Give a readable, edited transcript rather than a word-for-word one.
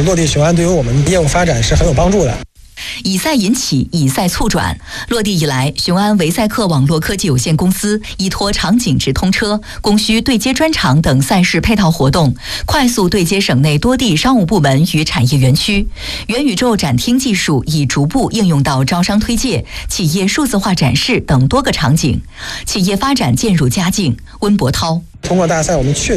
落地雄安对于我们业务发展是很有帮助的。 以赛引起，以赛促转。落地以来，雄安维赛克网络科技有限公司依托场景直通车、供需对接专场等赛事配套活动，快速对接省内多地商务部门与产业园区。元宇宙展厅技术已逐步应用到招商推介、企业数字化展示等多个场景，企业发展渐入佳境。温博涛。 通过大赛，我们确